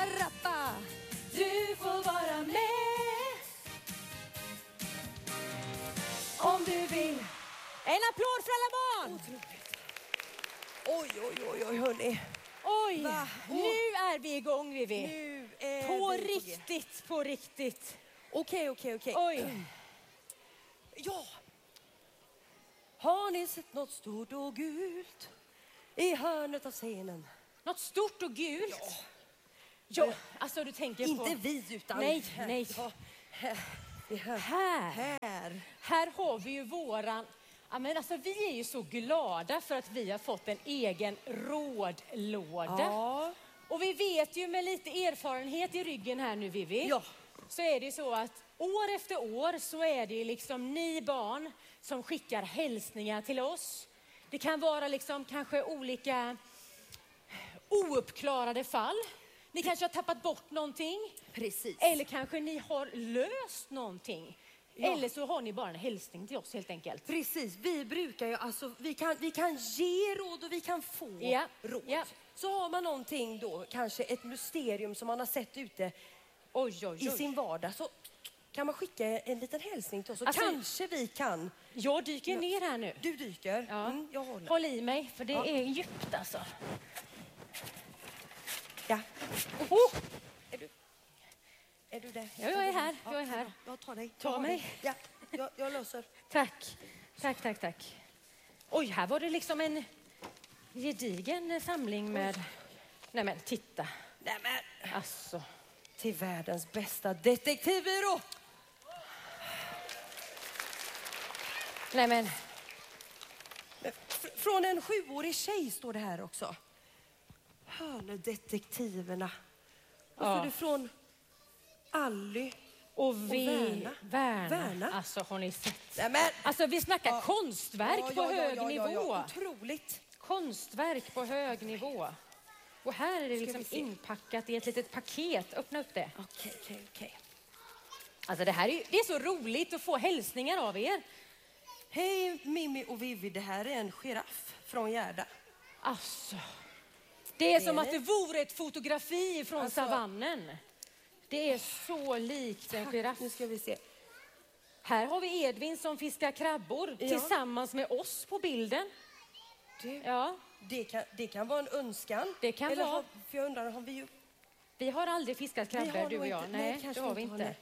rappa. Du får vara med om du vill. En applåd för alla barn. Oj, hörni. Oj, nu är vi igång, Vivi. Nu är På riktigt. Okej. Oj. Ja. Har ni sett något stort och gult i hörnet av scenen? Något stort och gult? Ja, alltså du tänker inte på... Inte vi utan... Nej. Ja, Här har vi ju våran... Ja, men alltså, vi är ju så glada för att vi har fått en egen rådlåda. Ja. Och vi vet ju med lite erfarenhet i ryggen här nu, Vivi. Ja. Så är det så att år efter år så är det liksom ni barn som skickar hälsningar till oss. Det kan vara liksom kanske olika ouppklarade fall. Ni kanske har tappat bort någonting. Precis. Eller kanske ni har löst någonting. Ja. Eller så har ni bara en hälsning till oss helt enkelt. Precis, vi brukar ju alltså, vi kan ge råd och vi kan få råd. Ja. Så har man någonting då, kanske ett mysterium som man har sett ute i sin vardag, så kan man skicka en liten hälsning till oss. Och alltså, kanske vi kan... Jag dyker ner här nu. Du dyker? Ja. Jag håller. Håll i mig, för det är djupt alltså. Ja. Oh. Är du där? Ja, jag är här. Jag är här. Jag tar dig. Ta mig. Ja, jag löser. Tack. Oj, här var det liksom en gedigen samling med... Nej men, titta. Nej men. Alltså. Till världens bästa detektivbyrå. Nej men. Från en 7-årig tjej står det här också. Hörnedetektiverna. Och så är det från Ally och Värna. Alltså har ni sett? Nej, men. Alltså vi snackar konstverk på hög nivå. Ja, otroligt. Konstverk på hög nivå. Och här är det liksom inpackat i ett litet paket. Öppna upp det. Okej. Alltså det är så roligt att få hälsningar av er. Hej Mimmi och Vivi, det här är en giraff från Gärda. Alltså. Det är som att det vore ett fotografi från savannen. Det är så likt en giraff. Nu ska vi se. Här har vi Edvin som fiskar krabbor tillsammans med oss på bilden. Det kan vara en önskan. Det kan vara. För jag undrar, har vi ju... Vi har aldrig fiskat krabbor, du och jag. Nej, det har vi inte.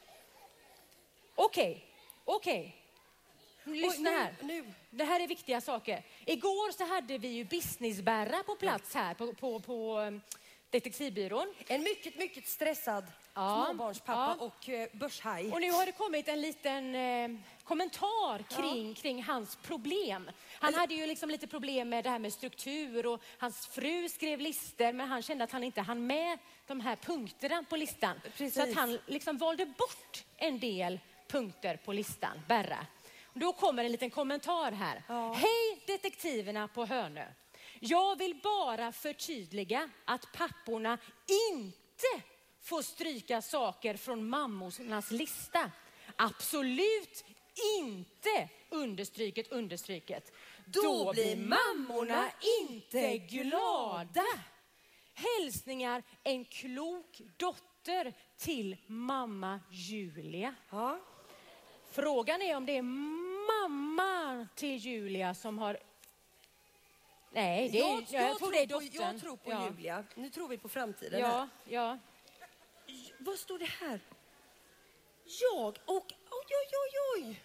Okej. Lyssna här. Nu. Det här är viktiga saker. Igår så hade vi ju businessbärra på plats här på detektivbyrån. En mycket stressad småbarnspappa och börshaj. Och nu har det kommit en liten kommentar kring hans problem. Han hade ju liksom lite problem med det här med struktur och hans fru skrev listor, men han kände att han inte hann med de här punkterna på listan. Precis. Så att han liksom valde bort en del punkter på listan, Berra. Då kommer en liten kommentar här. Ja. Hej detektiverna på Hönö. Jag vill bara förtydliga att papporna inte får stryka saker från mammornas lista. Absolut inte, understryket. Då blir mammorna inte glada. Hälsningar en klok dotter till mamma Julia. Ja. Frågan är om det är mamma till Julia som har... Nej, jag tror det är dottern. Jag tror på Julia. Nu tror vi på framtiden. Ja. Vad står det här? Jag och... Oj.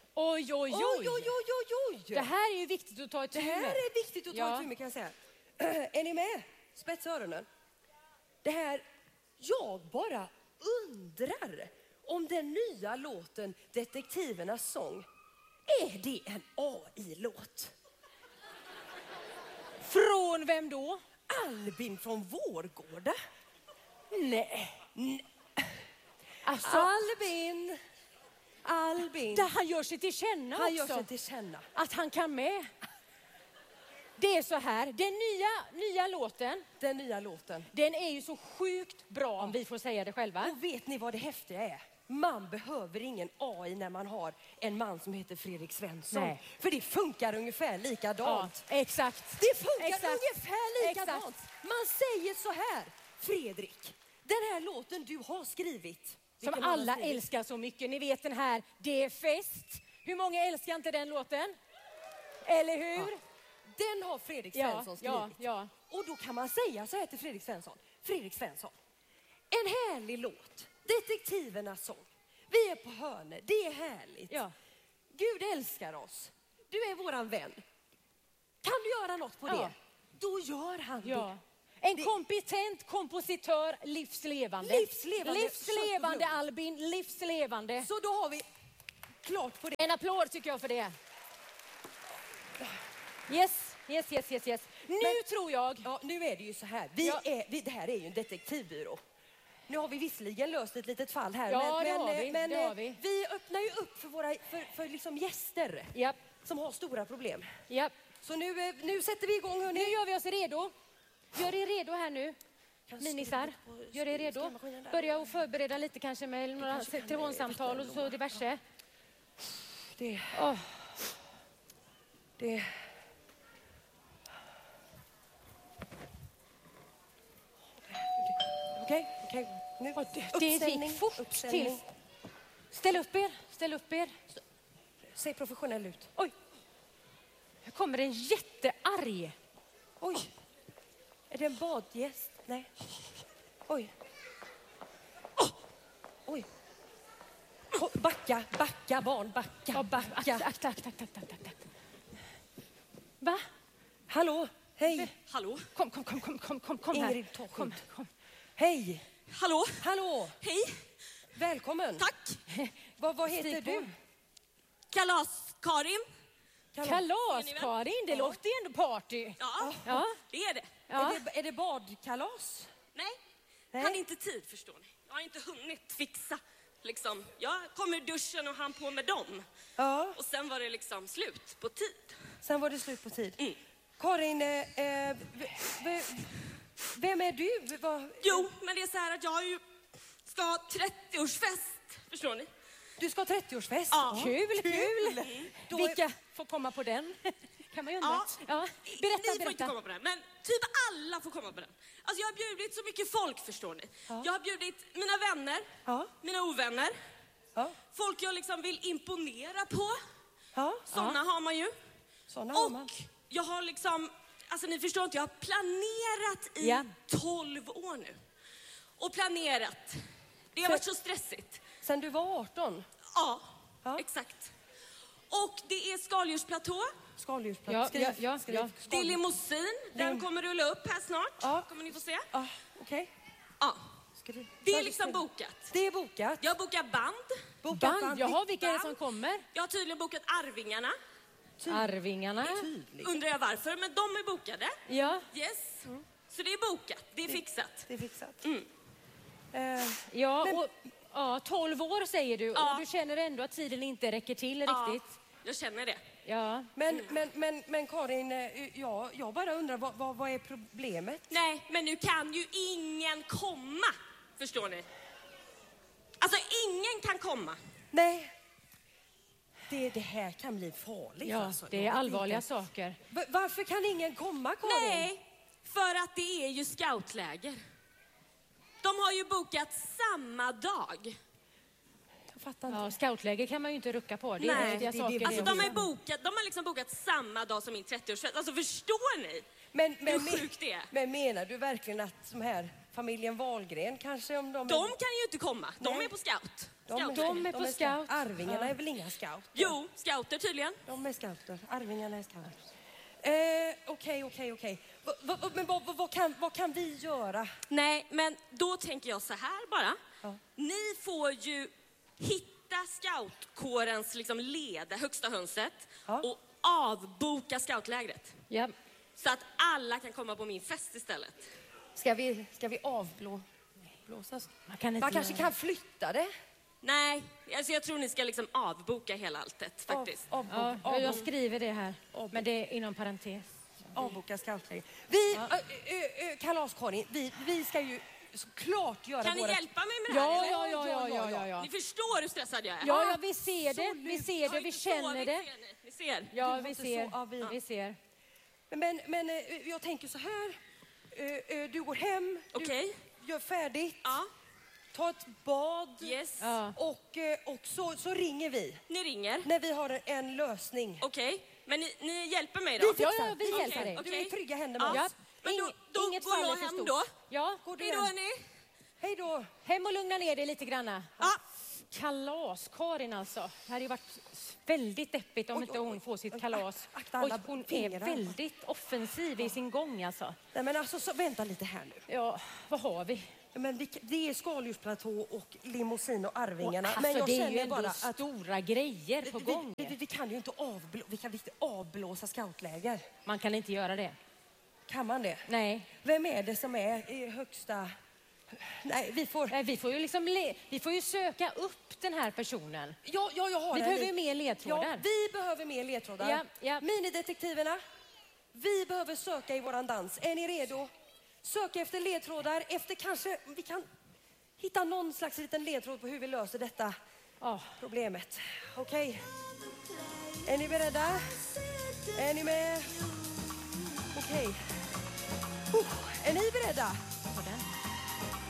Det här är ju viktigt att ta ett tur med. Det här är viktigt att ta ett tur med, kan jag säga. Är ni med? Spetsa öronen. Det här... Jag bara undrar om den nya låten Detektivernas sång, är det en AI-låt? Från vem då? Albin från Vårgårda. Nej. Alltså, Albin. Där han gör sig till känna också. Han gör sig till känna. Att han kan med. Det är så här, den nya låten. Den nya låten. Den är ju så sjukt bra, om vi får säga det själva. Och vet ni vad det häftiga är? Man behöver ingen AI när man har en man som heter Fredrik Svensson. Nej. För det funkar ungefär likadant. Ja, exakt. Det funkar ungefär likadant. Man säger så här: Fredrik, Den här låten du har skrivit. Som alla älskar så mycket. Ni vet den här, det är fest. Hur många älskar inte den låten? Eller hur? Ja. Den har Fredrik Svensson skrivit. Ja. Och då kan man säga så här till Fredrik Svensson. Fredrik Svensson, en härlig låt. Detektivernas sång. Vi är på Hörne, det är härligt. Ja. Gud älskar oss. Du är våran vän. Kan du göra något på det? Då gör han det. En kompetent kompositör, livslevande. Livslevande Albin, livslevande. Så då har vi klart på det. En applåd tycker jag för det. Yes. Nu tror jag... Ja, nu är det ju så här. Det här är ju en detektivbyrå. Nu har vi visserligen löst ett litet fall här. Men vi öppnar ju upp för liksom gäster som har stora problem. Så nu sätter vi igång. Hörni. Nu gör vi oss redo. Gör er redo här nu. Minisar, gör er redo. Börja och förbereda lite kanske med några telefonsamtal och så diverse. Okej. Nu. Det gick fort till. Ställ upp er. Se professionell ut. Oj. Här kommer en jättearg. Oj. Är det en badgäst? Nej. Oj. Backa barn, backa. Tack. Va? Hallå, hej. Hallå? Kom här. Ingrid, kom. Hej. Hallå? Hej. Välkommen. Tack. Vad heter du? Kalas-Karin. Kalas-Karin, det låter ju ändå party. Ja, det är det. Ja. Är det badkalas? Nej, hade inte tid förstår ni. Jag har inte hunnit fixa. Liksom. Jag kom ur duschen och han på med dem. Ja. Och sen var det liksom slut på tid. Karin, vem är du? Jo, men det är så här att jag ska ha 30-årsfest, förstår ni? Du ska ha 30-årsfest? Ja. Kul. Vilka får komma på den? Kan man ju undra. Ja. Ni får inte komma på den, men typ alla får komma på den. Alltså jag har bjudit så mycket folk, förstår ni. Ja. Jag har bjudit mina vänner, mina ovänner. Ja. Folk jag liksom vill imponera på. Ja. Såna har man ju. Jag har liksom, alltså ni förstår inte, jag har planerat i 12 år nu. Och planerat. Det har varit så stressigt. Sen du var 18? Ja. Exakt. Och det är skaldjursplatå. Det är limousin. Den kommer rulla upp här snart. Kommer ni få se. Okej. Ja. Det är liksom bokat. Det är bokat. Jag bokar band. Band? Jaha, vilka är det som kommer? Jag har tydligen bokat Arvingarna. Arvingarna? Undrar jag varför, men de är bokade. Ja. Yes. Så det är bokat. Det är fixat. Ja, 12 år säger du. Och du känner ändå att tiden inte räcker till riktigt. Jag känner det. Ja. Men Karin, jag bara undrar, vad är problemet? Nej, men nu kan ju ingen komma, förstår ni? Alltså, ingen kan komma. Nej. Det här kan bli farligt. Ja, alltså. det är allvarliga saker. Varför kan ingen komma, Karin? Nej, för att det är ju scoutläger. De har ju bokat samma dag. Ja, scoutläger kan man ju inte rucka på. Det är viktiga saker. Alltså de har liksom bokat samma dag som min 30-årsfest. Alltså förstår ni hur sjukt det är? Men menar du verkligen att de här familjen Wahlgren kanske om de kan ju inte komma. De är på scout. De är på scout. Arvingarna är väl inga scout? Jo, scouter tydligen. De är scouter. Arvingarna är scout. Okej. Men vad kan vi göra? Nej, men då tänker jag så här bara. Ni får ju hitta scoutkårens liksom högsta hönset och avboka scoutlägret. Ja. Så att alla kan komma på min fest istället. Ska vi avblåsas? Man kanske kan flytta det? Nej, alltså jag tror ni ska liksom avboka hela alltet faktiskt. Jag skriver det här, men det är inom parentes. Avboka scoutläger. Kalas-Karin, vi ska ju såklart göra Kan ni hjälpa mig med det här? Ja. Ni förstår hur stressad jag är. Ja, vi ser det. Vi känner det. Ni ser. Ja, vi ser. Men jag tänker så här. Du går hem. Okej. gör färdigt. Ja. Ta ett bad. Yes. Ja. Och så ringer vi. Ni ringer? När vi har en lösning. Okej. Men ni hjälper mig då? Vi fixar. Ja, vi hjälper dig. Du är i trygga händer med Ja. oss. Men då Inget går jag fall är för hem stort. då. Ja. Hej då hörni. Hej då. Hem och lugna ner dig lite granna. Ja. Kalas-Karin alltså. Det hade ju varit väldigt deppigt om inte hon får sitt kalas. Akta alla Och hon är fingrar. väldigt offensiv i sin gång alltså. Nej, men alltså, så, vänta lite här nu. Ja, vad har vi? Men det är skaldjursplatå och limousin och Arvingarna. Alltså, men jag det är ju känner ändå bara att stora grejer på gång. vi kan ju inte avblåsa scoutläger. Man kan inte göra det. Kan man det? Nej. Vem är det som är i högsta... Nej, vi får... Vi får ju söka upp den här personen. Ja, jag har Vi en behöver ju mer ledtrådar. Ja, vi behöver mer ledtrådar. Ja, ja. Minidetektiverna, vi behöver söka i våran dans. Är ni redo? Söka efter ledtrådar. Efter kanske vi kan hitta någon slags liten ledtråd på hur vi löser detta problemet. Okej. Är ni beredda? Är ni med? Okej. Är ni beredda?